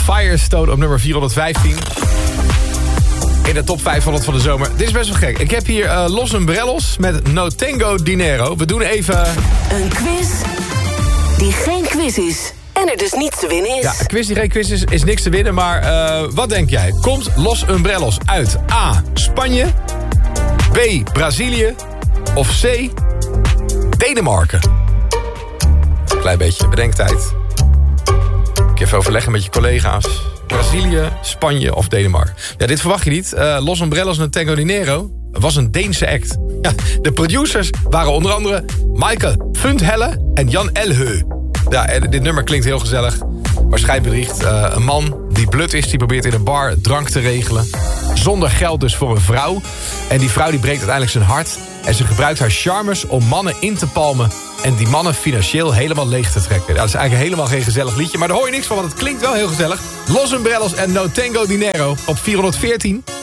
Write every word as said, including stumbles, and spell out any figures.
Firestone op nummer vierhonderdvijftien. In de top vijfhonderd van de zomer. Dit is best wel gek. Ik heb hier uh, Los Umbrellos met No Tengo Dinero. We doen even... Een quiz die geen quiz is. En er dus niets te winnen is. Ja, een quiz die geen quiz is, is niks te winnen. Maar uh, wat denk jij? Komt Los Umbrellos uit A. Spanje, B. Brazilië of C. Denemarken? Klein beetje bedenktijd. Ik even overleggen met je collega's. Brazilië, Spanje of Denemarken. Ja, dit verwacht je niet. Uh, Los Umbrellos en Tengo Dinero was een Deense act. Ja, de producers waren onder andere Maaike Fundhelle en Jan Elheu. Ja, en dit nummer klinkt heel gezellig. Maar schijt bedriegt. Uh, een man die blut is, die probeert in een bar drank te regelen. Zonder geld dus voor een vrouw. En die vrouw die breekt uiteindelijk zijn hart. En ze gebruikt haar charmes om mannen in te palmen. En die mannen financieel helemaal leeg te trekken. Dat is eigenlijk helemaal geen gezellig liedje. Maar daar hoor je niks van, want het klinkt wel heel gezellig. Los Umbrellos en No Tengo Dinero op vierhonderdveertien.